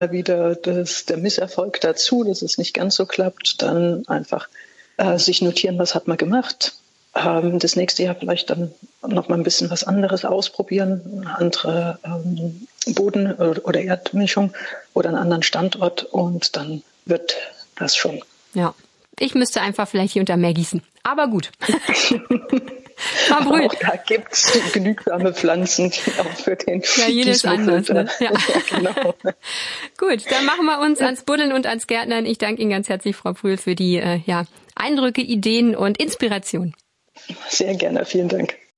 wieder der Misserfolg dazu, dass es nicht ganz so klappt, dann einfach sich notieren, was hat man gemacht. Das nächste Jahr vielleicht dann noch mal ein bisschen was anderes ausprobieren, eine andere Boden- oder Erdmischung oder einen anderen Standort und dann wird das schon. Ja, ich müsste einfach vielleicht hier und da mehr gießen. Aber gut. Frau Brühl. Auch da gibt's genügsame Pflanzen auch für den jedes anders, ne? Ja. Ja, genau. Gut, dann machen wir uns ans Buddeln und ans Gärtnern. Ich danke Ihnen ganz herzlich, Frau Brühl, für die Eindrücke, Ideen und Inspiration. Sehr gerne, vielen Dank.